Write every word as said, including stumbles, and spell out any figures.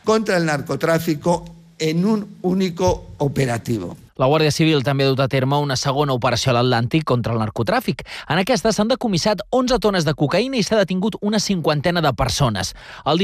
contra el narcotráfico en un único operativo. La Guàrdia Civil també ha dut a terme una segona operació a l'Atlàntic contra el narcotràfic. En aquesta s'han decomissat onze tones de cocaïna i s'ha detingut una cinquantena de persones. El